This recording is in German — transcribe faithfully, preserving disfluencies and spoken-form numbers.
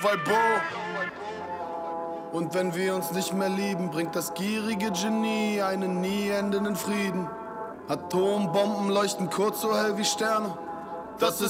Weibo. Und wenn wir uns nicht mehr lieben, bringt das gierige Genie einen nie endenden Frieden. Atombomben leuchten kurz so hell wie Sterne. Das ist